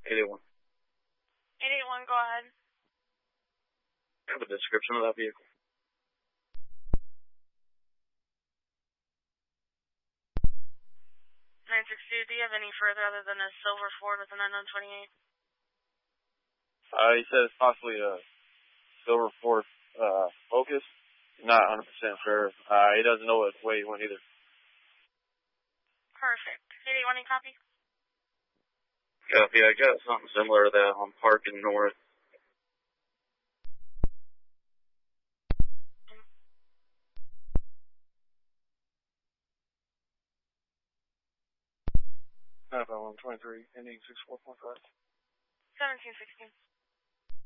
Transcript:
881. 881, go ahead. Have a description of that vehicle. 962, do you have any further other than a silver Ford with an unknown 28? He said it's possibly a silver Ford Focus. Not 100% sure. He doesn't know what way he went either. Perfect. 881, any copy? Copy. I got something similar to that on Park and North. About 123, ending 64.5. 1716.